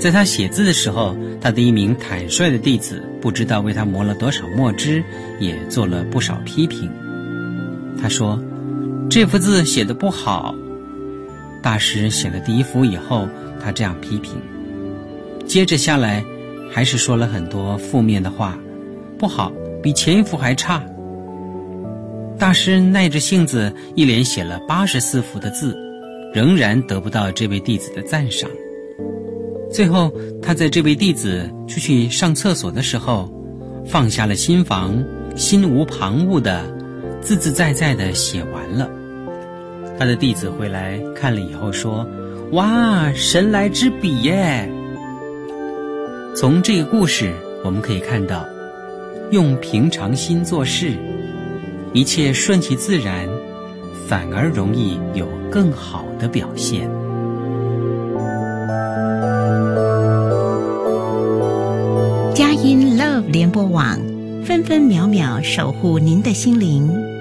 在他写字的时候，他的一名坦率的弟子不知道为他磨了多少墨汁，也做了不少批评。他说，这幅字写得不好。大师写了第一幅以后，他这样批评，接着下来还是说了很多负面的话，不好，比前一幅还差。大师耐着性子一连写了84幅的字，仍然得不到这位弟子的赞赏。最后他在这位弟子出去上厕所的时候，放下了心防，心无旁骛的自自在在的写完了。他的弟子回来看了以后说，哇，神来之笔耶！从这个故事我们可以看到，用平常心做事，一切顺其自然，反而容易有更好的表现。 佳音 Love 联播网，分分秒秒守护您的心灵。